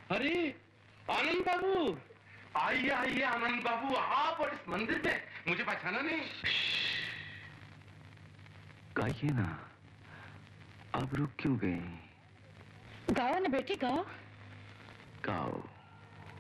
अरे आनंद बाबू, आइए आइए आनंद बाबू, आप और इस मंदिर में मुझे पहचाना नहीं? गाइए ना, आप रुक क्यों गए? गाओ ना बेटी, गाओ। गाओ।